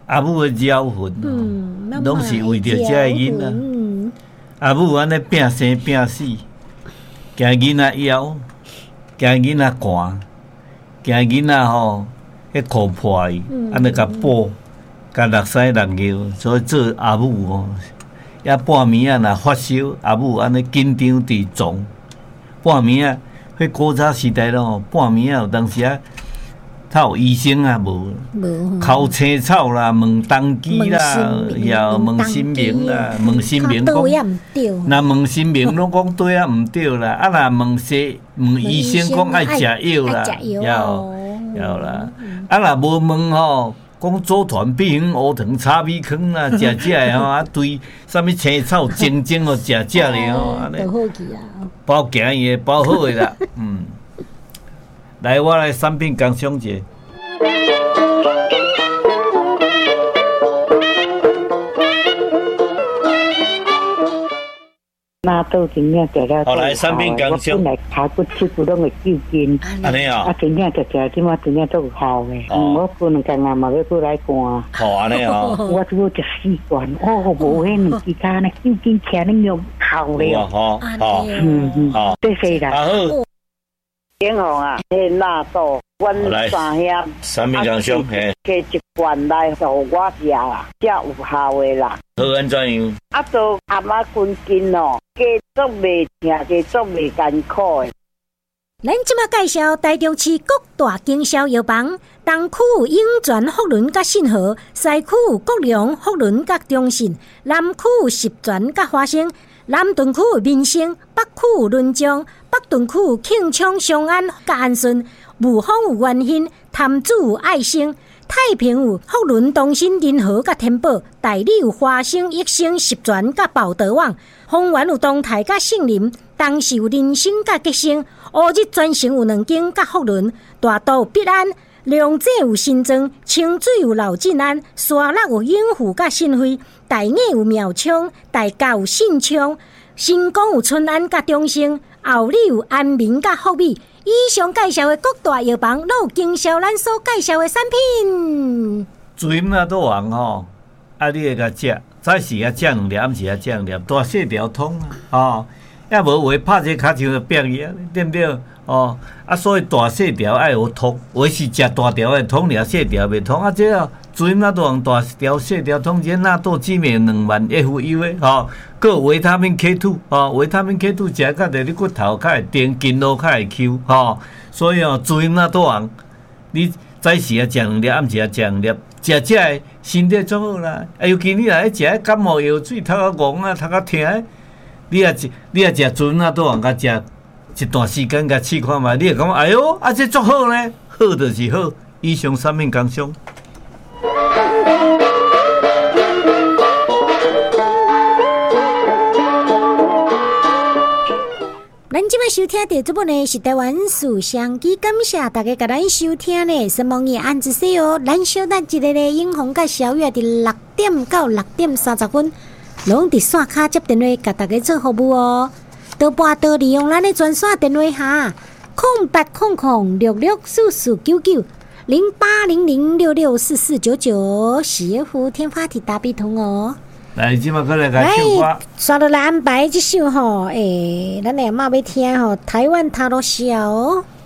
阿母的妖魂，拢是为着这个囡仔。阿母安尼拼生拼死，惊囡仔枵，惊囡仔寒，惊囡仔吼，迄裤破伊，安尼甲补，甲六屎六尿，所以做阿母吼，也半暝啊若发烧，阿母安尼紧张伫撞，半暝啊，迄古早时代咯，半暝啊有当时啊。他有医生啊，无哭青草啦，问当机啦，也问新明啦，问新明讲，若问新明拢讲对啊，毋对啦。啊，若问医生讲爱食药啦，要啦。啊，若无问吼，讲组团碧云乌糖炒米糠啦，食食的吼，啊对，啥物青草蒸哦，食的吼，安尼。包行伊的，包好的啦，来，我来产品工商者。 那都真正食了。 后来产品工商。 我本来骹骨手骨拢会抽筋。 安尼哦。 啊，真正食食，即马真正都有效的。我不能干啊，嘛要过来干。 好安尼哦。 我只食习惯，无迄两支骹呢，抽筋起来你有效的哦。 好， 好，谢谢啦。 好。 天红啊，迄纳豆，阮三兄， 产品工商嘿， 加一罐来互我食啦，才有效的啦。 好安怎样？ 啊，都阿妈筋筋哦，加足袂疼，加足袂艰苦的。 咱即马介绍台中市各大经销药房，东区永泉福伦甲信和，西区国良福伦甲中信，南区十全甲华生，南屯区民生，北区仑江，北屯区庆昌商安甲安顺，雾峰有元兴，潭子有爱生，太平有福伦东新仁和甲天宝，大理有华生益生十全甲宝德旺，丰原有东泰甲杏林，东市有人生甲吉生，乌日专程有两间甲福伦，大道有必安，龙井有新庄，清水有老进安，沙鹿有永富甲新辉，大雅有苗昌，大甲有信昌，新光有春安甲中兴，后里有安民甲福美。以上介绍的各大药房，都有经销咱所介绍的产品。 水那都黄吼，啊，你会甲食，早时啊食两粒，暗时啊食两粒，大细条通啊，也无话拍这骹球就变去啊，对不对？哦，啊，所以大细条爱有通，有是食大条的通了，细条袂通啊，这啊。水那都黄大条细条通，这纳豆止面2万 FU 的吼，佮有维他命 K2 吼，维他命 K2 食较对你骨头较会定，筋络较会 Q 吼，所以哦，水那都黄，你早时啊食2粒，暗时啊食2粒，食的身体足好啦。啊，尤其你若咧食感冒药水，头壳戆啊，头壳疼，你也食水那都黄，甲食一段时间，甲试看觅，你会感觉哎哟，啊这足好呢，好就是好。以上产品工商。 咱即摆收听到这本呢是台湾书香机，感谢大家甲咱收听呢，希望你按一说哦。咱小等一个呢，永红甲小月伫6点到6点30分，拢伫线卡接电话甲大家做服务哦。多半多利用咱的专线电话哈，0800664499。0800664499，媳妇天发体大笔筒哦。 来，即马过来甲唱歌。 刷落来安排这首吼，咱下晡要听吼，台湾塔罗笑哦。